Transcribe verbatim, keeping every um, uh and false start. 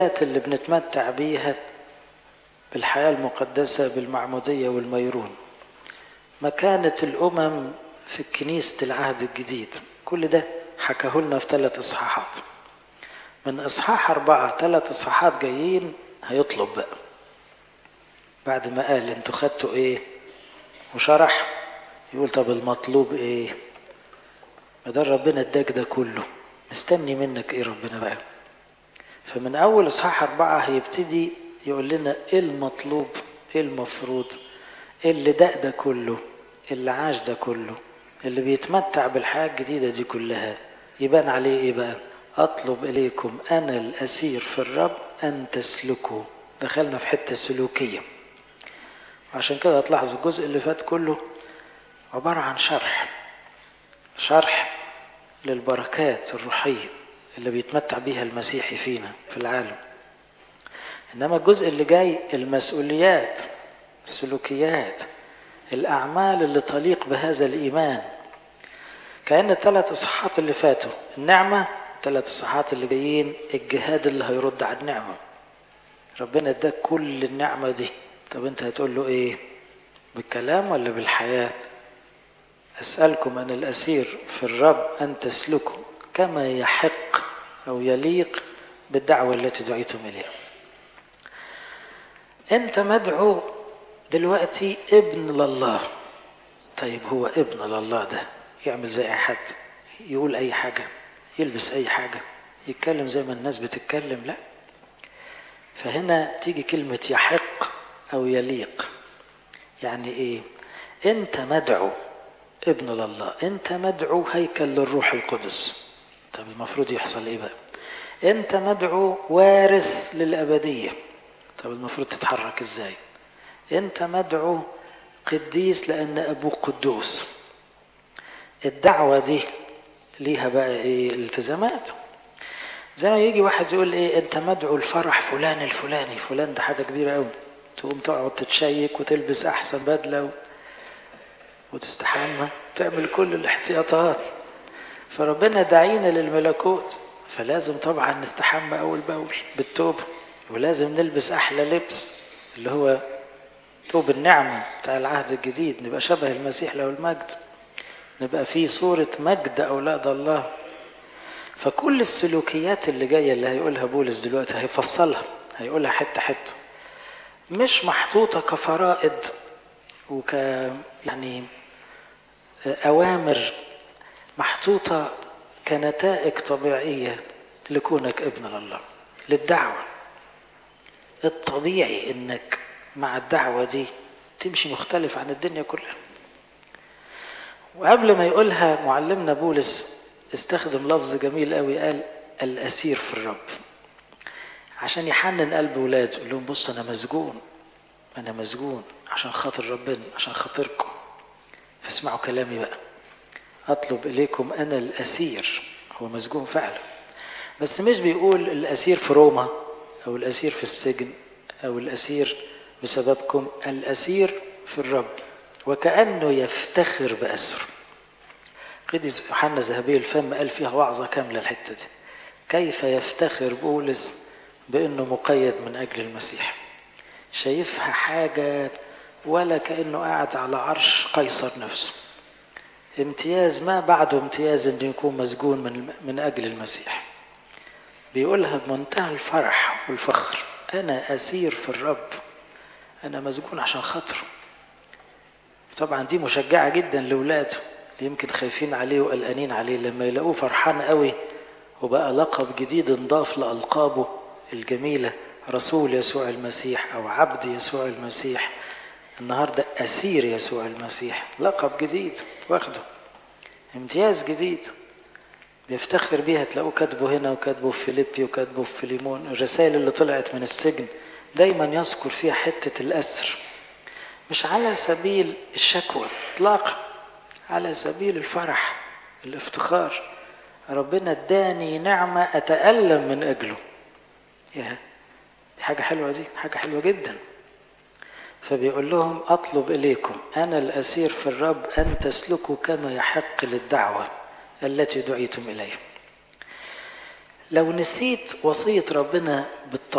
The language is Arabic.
اللي بنتمتع بيها بالحياة المقدسة بالمعمودية والميرون، مكانة الأمم في كنيسة العهد الجديد، كل ده حكاه لنا في ثلاث إصحاحات. من إصحاح أربعة ثلاث إصحاحات جايين هيطلب بقى بعد ما قال انتوا خدتوا ايه وشرح، يقول طب المطلوب ايه؟ ما ده ربنا اداك ده كله، مستني منك ايه ربنا بقى؟ فمن اول اصحاح اربعة هيبتدي يقول لنا ايه المطلوب، ايه المفروض، ايه اللي ده ده كله، اللي عاش ده كله، اللي بيتمتع بالحياة الجديدة دي كلها يبان عليه ايه بقى؟ اطلب اليكم انا الاسير في الرب ان تسلكوا. دخلنا في حتة سلوكية، عشان كده هتلاحظوا الجزء اللي فات كله عبارة عن شرح شرح للبركات الروحية اللي بيتمتع بيها المسيحي فينا في العالم. إنما الجزء اللي جاي المسؤوليات، السلوكيات، الأعمال اللي تليق بهذا الإيمان. كأن الثلاث إصحاحات اللي فاتوا النعمة، الثلاث إصحاحات اللي جايين الجهاد اللي هيرد على النعمة. ربنا اداك كل النعمة دي، طب انت هتقول له ايه؟ بالكلام ولا بالحياة؟ أسألكم أن الأسير في الرب أن تسلكوا كما يحق أو يليق بالدعوة التي دعيتم إليها. أنت مدعو دلوقتي ابن لله. طيب هو ابن لله ده يعمل زي أي حد، يقول أي حاجة، يلبس أي حاجة، يتكلم زي ما الناس بتتكلم؟ لا. فهنا تيجي كلمة يحق أو يليق. يعني إيه؟ أنت مدعو ابن لله، أنت مدعو هيكل للروح القدس. طب المفروض يحصل إيه بقى؟ أنت مدعو وارث للأبدية. طب المفروض تتحرك إزاي؟ أنت مدعو قديس لأن أبوه قدوس. الدعوة دي ليها بقى إيه؟ التزامات. زي ما يجي واحد يقول إيه، أنت مدعو الفرح فلان الفلاني، فلان ده حاجة كبيرة أوي، تقوم تقعد تتشيك وتلبس أحسن بدلة وتستحمى، تعمل كل الاحتياطات. فربنا داعينا للملكوت، فلازم طبعا نستحمى أول بأول بالتوبة، ولازم نلبس أحلى لبس اللي هو توب النعمة بتاع العهد الجديد، نبقى شبه المسيح له المجد، نبقى فيه صورة مجد أولاد الله. فكل السلوكيات اللي جاية اللي هيقولها بولس دلوقتي هيفصلها، هيقولها حتة حتة، مش محطوطة كفرائض وك يعني أوامر، محطوطة كنتائج طبيعية لكونك ابن لله، للدعوة. الطبيعي انك مع الدعوة دي تمشي مختلف عن الدنيا كلها. وقبل ما يقولها معلمنا بولس استخدم لفظ جميل قوي، قال الأسير في الرب، عشان يحنن قلب ولاده، يقول لهم بص أنا مسجون، أنا مسجون عشان خاطر ربنا، عشان خاطركم، فاسمعوا كلامي بقى. أطلب إليكم أنا الأسير. هو مسجون فعلا، بس مش بيقول الأسير في روما أو الأسير في السجن أو الأسير بسببكم، الأسير في الرب، وكأنه يفتخر بأسره. قديس يوحنا ذهبي الفم قال فيها وعظة كاملة الحتة دي، كيف يفتخر بولس بأنه مقيد من أجل المسيح، شايفها حاجة ولا كأنه قاعد على عرش قيصر نفسه، امتياز ما بعده امتياز انه يكون مسجون من من اجل المسيح. بيقولها بمنتهى الفرح والفخر، انا اسير في الرب، انا مسجون عشان خاطره. طبعا دي مشجعه جدا لاولاده اللي يمكن خايفين عليه وقلقانين عليه، لما يلاقوه فرحان قوي وبقى لقب جديد انضاف لالقابه الجميله، رسول يسوع المسيح او عبد يسوع المسيح، النهارده اسير يسوع المسيح، لقب جديد واخده، امتياز جديد بيفتخر بيها. تلاقوه كاتبه هنا وكاتبه في فيليبي وكاتبه في فيليمون. الرسائل اللي طلعت من السجن دايما يذكر فيها حتة الأسر، مش على سبيل الشكوى اطلاقا، على سبيل الفرح الافتخار. ربنا اداني نعمة أتألم من أجله. يا دي حاجة حلوة، دي حاجة حلوة جدا. فبيقول لهم أطلب إليكم أنا الأسير في الرب أن تسلكوا كما يحق للدعوة التي دعيتم إليه. لو نسيت وصية ربنا